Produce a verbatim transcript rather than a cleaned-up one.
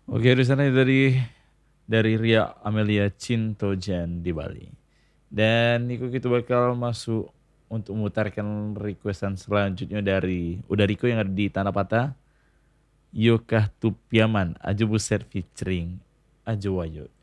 Oke, di sana dari dari Ria Amelia Cintojan di Bali. Dan Niko kita bakal masuk untuk memutarkan requestan selanjutnya dari udah Riko yang ada di Tanah Patah. Yokah Tupiaman, Ajo Buset featuring Ajo Wayo.